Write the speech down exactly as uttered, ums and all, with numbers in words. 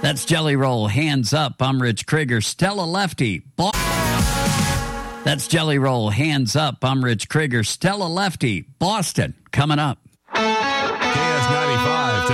That's Jelly Roll, Hands Up. I'm Rich Krieger. Stella Lefty. Bo- That's Jelly Roll, Hands Up. I'm Rich Krieger. Stella Lefty, Boston, coming up.